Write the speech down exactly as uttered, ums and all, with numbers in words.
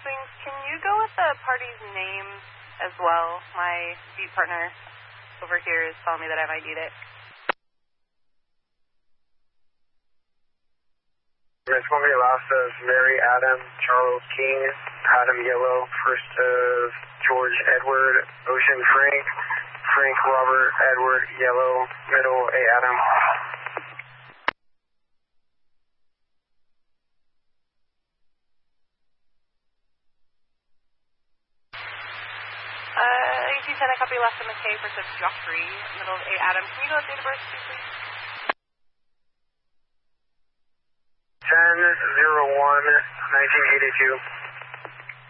Wings, can you go with the party's name as well? My beat partner over here is telling me that I might need it. Miss Columbia Alaska's Mary Adam Charles King, Adam Yellow, first of George Edward, Ocean Frank, Frank Robert Edward Yellow, middle A Adam. Uh, eighteen ten, I copy last M S K, first of Joffrey, middle of A Adam. Can you go with date of birth, please? ten oh one nineteen eighty-two.